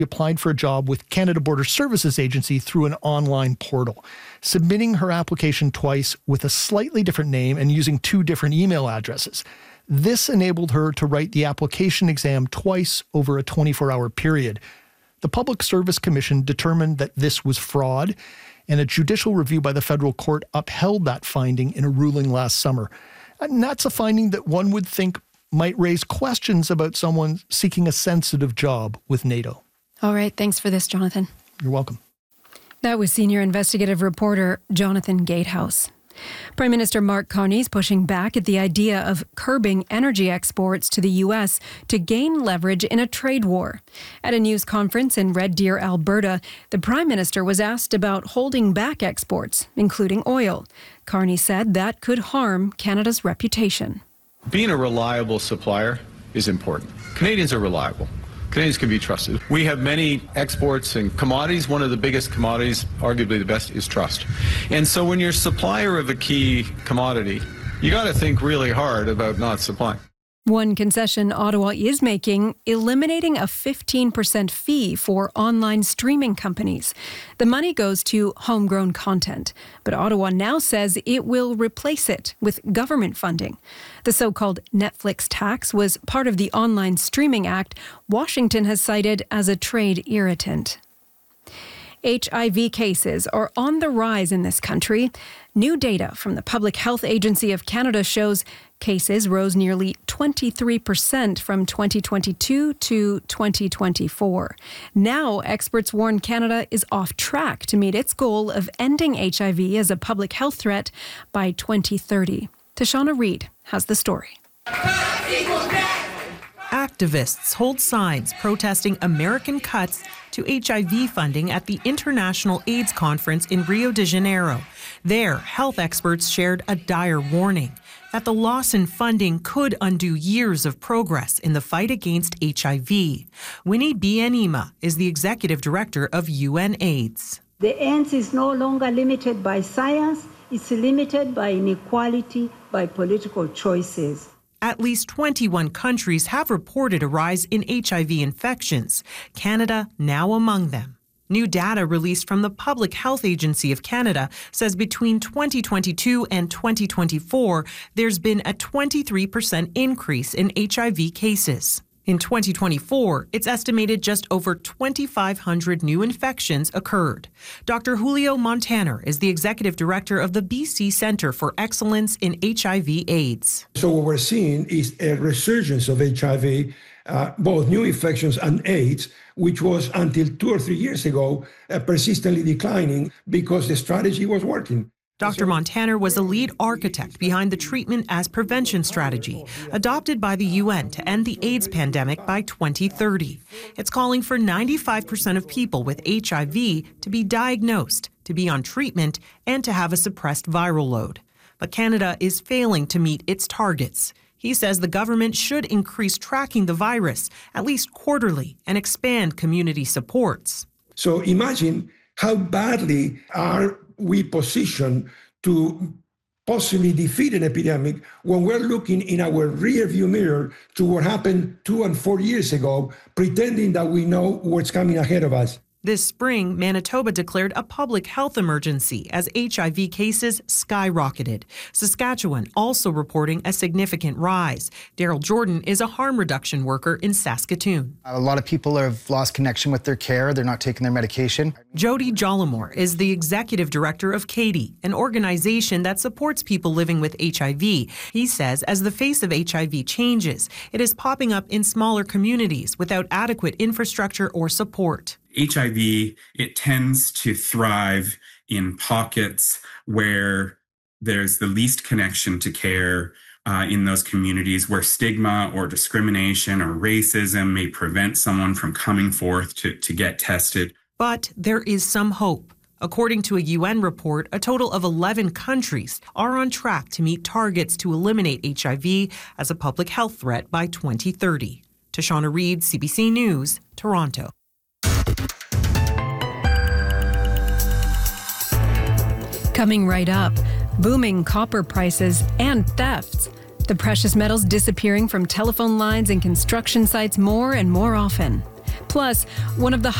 applied for a job with Canada Border Services Agency through an online portal, submitting her application twice with a slightly different name and using 2 different email addresses. This enabled her to write the application exam twice over a 24-hour period. The Public Service Commission determined that this was fraud, and a judicial review by the federal court upheld that finding in a ruling last summer. And that's a finding that one would think might raise questions about someone seeking a sensitive job with NATO. All right. Thanks for this, Jonathan. You're welcome. That was senior investigative reporter Jonathan Gatehouse. Prime Minister Mark Carney is pushing back at the idea of curbing energy exports to the U.S. to gain leverage in a trade war. At a news conference in Red Deer, Alberta, the Prime Minister was asked about holding back exports, including oil. Carney said that could harm Canada's reputation. Being a reliable supplier is important. Canadians are reliable. Canadians can be trusted. We have many exports and commodities. One of the biggest commodities, arguably the best, is trust. And so when you're a supplier of a key commodity, you got to think really hard about not supplying. One concession Ottawa is making, eliminating a 15% fee for online streaming companies. The money goes to homegrown content, but Ottawa now says it will replace it with government funding. The so-called Netflix tax was part of the Online Streaming Act Washington has cited as a trade irritant. HIV cases are on the rise in this country. New data from the Public Health Agency of Canada shows cases rose nearly 23% from 2022 to 2024. Now, experts warn Canada is off track to meet its goal of ending HIV as a public health threat by 2030. Tashana Reid has the story. Activists hold signs protesting American cuts to HIV funding at the International AIDS Conference in Rio de Janeiro. There, health experts shared a dire warning that the loss in funding could undo years of progress in the fight against HIV. Winnie Byanyima is the executive director of UNAIDS. The end is no longer limited by science, it's limited by inequality, by political choices. At least 21 countries have reported a rise in HIV infections, Canada now among them. New data released from the Public Health Agency of Canada says between 2022 and 2024, there's been a 23% increase in HIV cases. In 2024, it's estimated just over 2,500 new infections occurred. Dr. Julio Montaner is the executive director of the BC Centre for Excellence in HIV/AIDS. So what we're seeing is a resurgence of HIV, both new infections and AIDS, which was until 2 or 3 years ago persistently declining because the strategy was working. Dr. Montaner was a lead architect behind the treatment as prevention strategy adopted by the UN to end the AIDS pandemic by 2030. It's calling for 95% of people with HIV to be diagnosed, to be on treatment, and to have a suppressed viral load. But Canada is failing to meet its targets. He says the government should increase tracking the virus, at least quarterly, and expand community supports. So imagine how badly are we positioned to possibly defeat an epidemic when we're looking in our rearview mirror to what happened 2 and 4 years ago, pretending that we know what's coming ahead of us. This spring, Manitoba declared a public health emergency as HIV cases skyrocketed. Saskatchewan also reporting a significant rise. Daryl Jordan is a harm reduction worker in Saskatoon. A lot of people have lost connection with their care. They're not taking their medication. Jody Jollimore is the executive director of CATIE, an organization that supports people living with HIV. He says as the face of HIV changes, it is popping up in smaller communities without adequate infrastructure or support. HIV, it tends to thrive in pockets where there's the least connection to care in those communities, where stigma or discrimination or racism may prevent someone from coming forth to get tested. But there is some hope. According to a UN report, a total of 11 countries are on track to meet targets to eliminate HIV as a public health threat by 2030. Tashana Reid, CBC News, Toronto. Coming right up, booming copper prices and thefts. The precious metals disappearing from telephone lines and construction sites more and more often. Plus, one of the